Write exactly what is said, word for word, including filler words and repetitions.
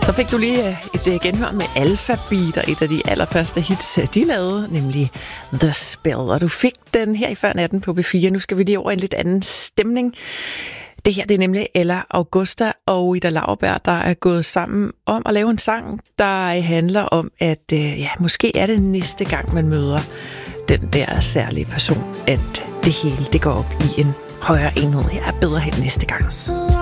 Så fik du lige et genhør med Alphabeat og et af de allerførste hits, de lavede, nemlig The Spell. Og du fik den her i før natten på B fire. Nu skal vi lige over en lidt anden stemning. Det her, det er nemlig Ella Augusta og Ida Lauerberg, der er gået sammen om at lave en sang, der handler om, at ja, måske er det næste gang, man møder den der særlige person, at det hele det går op i en højere enhed. Her er bedre hen næste gang.